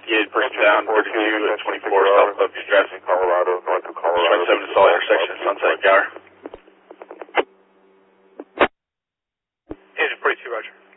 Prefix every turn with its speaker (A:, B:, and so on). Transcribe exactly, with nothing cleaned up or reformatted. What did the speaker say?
A: Yeah, bring down thirty-two at twenty-four south of Stratton,
B: Colorado, north of Colorado.
A: seven to Salt intersection, Sunset Gower.
C: Engine forty-two, roger.